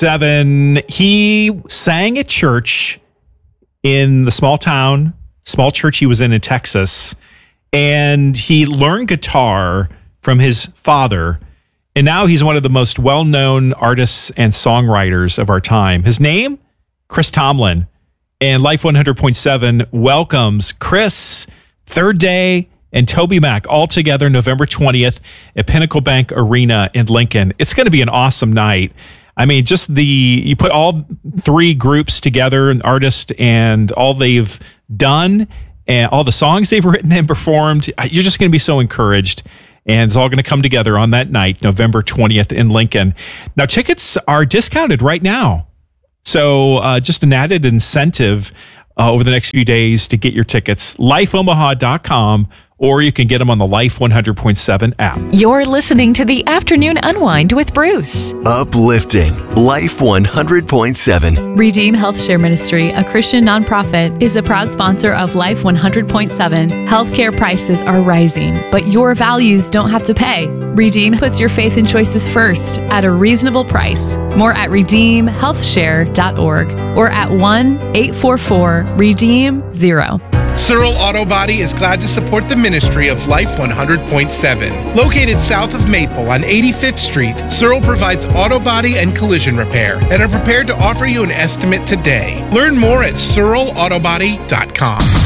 7. He sang at church in the small church he was in Texas, and he learned guitar from his father, and now he's one of the most well-known artists and songwriters of our time. His name, Chris Tomlin, and Life 100.7 welcomes Chris, Third Day, and Toby Mac all together November 20th at Pinnacle Bank Arena in Lincoln. It's going to be an awesome night. I mean, you put all three groups together, an artist and all they've done and all the songs they've written and performed, you're just going to be so encouraged. And it's all going to come together on that night, November 20th in Lincoln. Now, tickets are discounted right now. So just an added incentive over the next few days to get your tickets, lifeomaha.com, or you can get them on the Life 100.7 app. You're listening to the Afternoon Unwind with Bruce. Uplifting Life 100.7. Redeem Health Share Ministry, a Christian nonprofit, is a proud sponsor of Life 100.7. Healthcare prices are rising, but your values don't have to pay. Redeem puts your faith and choices first at a reasonable price. More at redeemhealthshare.org or at 1-844-REDEEM-0. Searle Auto Body is glad to support the ministry of Life 100.7. Located south of Maple on 85th Street, Searle provides auto body and collision repair and are prepared to offer you an estimate today. Learn more at searleautobody.com.